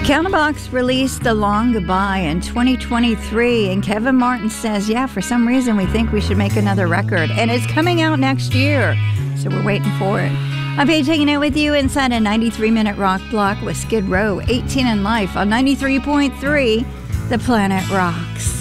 Counterbox released The Long Goodbye in 2023, and Kevin Martin says, yeah, for some reason we think we should make another record, and it's coming out next year, so we're waiting for it. I'm Paige hanging out with you inside a 93-minute rock block with Skid Row, 18 in Life on 93.3, The Planet Rocks.